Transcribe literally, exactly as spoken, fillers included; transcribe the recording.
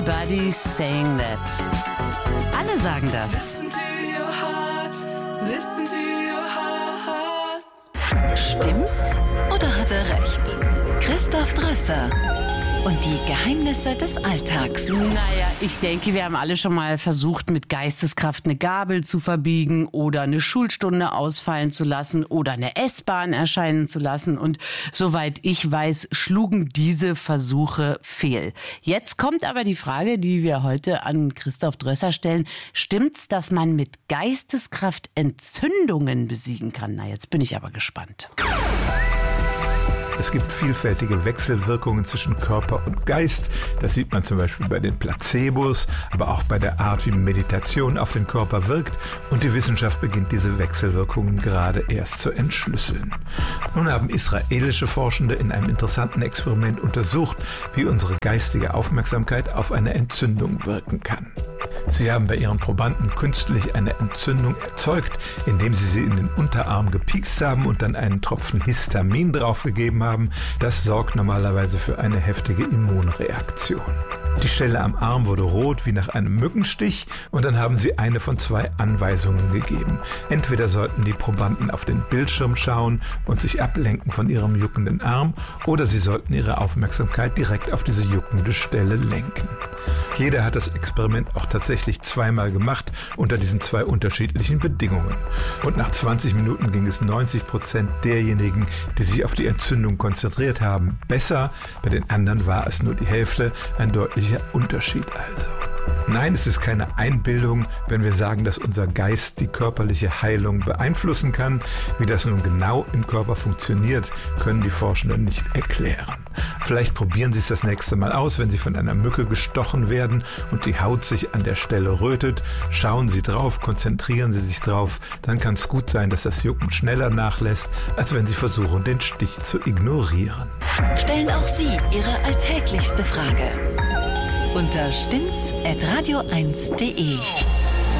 Everybody's saying that. Alle sagen das. Stimmt's oder hat er recht? Christoph Drösser und die Geheimnisse des Alltags. Naja, ich denke, wir haben alle schon mal versucht, mit Geisteskraft eine Gabel zu verbiegen oder eine Schulstunde ausfallen zu lassen oder eine S-Bahn erscheinen zu lassen. Und soweit ich weiß, schlugen diese Versuche fehl. Jetzt kommt aber die Frage, die wir heute an Christoph Drösser stellen. Stimmt's, dass man mit Geisteskraft Entzündungen besiegen kann? Na, jetzt bin ich aber gespannt. Es gibt vielfältige Wechselwirkungen zwischen Körper und Geist. Das sieht man zum Beispiel bei den Placebos, aber auch bei der Art, wie Meditation auf den Körper wirkt. Und die Wissenschaft beginnt diese Wechselwirkungen gerade erst zu entschlüsseln. Nun haben israelische Forschende in einem interessanten Experiment untersucht, wie unsere geistige Aufmerksamkeit auf eine Entzündung wirken kann. Sie haben bei ihren Probanden künstlich eine Entzündung erzeugt, indem sie sie in den Unterarm gepiekst haben und dann einen Tropfen Histamin draufgegeben haben. Das sorgt normalerweise für eine heftige Immunreaktion. Die Stelle am Arm wurde rot wie nach einem Mückenstich und dann haben sie eine von zwei Anweisungen gegeben. Entweder sollten die Probanden auf den Bildschirm schauen und sich ablenken von ihrem juckenden Arm oder sie sollten ihre Aufmerksamkeit direkt auf diese juckende Stelle lenken. Jeder hat das Experiment auch tatsächlich zweimal gemacht unter diesen zwei unterschiedlichen Bedingungen. Und nach zwanzig Minuten ging es neunzig Prozent derjenigen, die sich auf die Entzündung konzentriert haben, besser. Bei den anderen war es nur die Hälfte, ein deutlicher Unterschied also. Nein, es ist keine Einbildung, wenn wir sagen, dass unser Geist die körperliche Heilung beeinflussen kann. Wie das nun genau im Körper funktioniert, können die Forschenden nicht erklären. Vielleicht probieren Sie es das nächste Mal aus, wenn Sie von einer Mücke gestochen werden und die Haut sich an der Stelle rötet. Schauen Sie drauf, konzentrieren Sie sich drauf. Dann kann es gut sein, dass das Jucken schneller nachlässt, als wenn Sie versuchen, den Stich zu ignorieren. Stellen auch Sie Ihre alltäglichste Frage unter stimmt's at radio eins punkt de.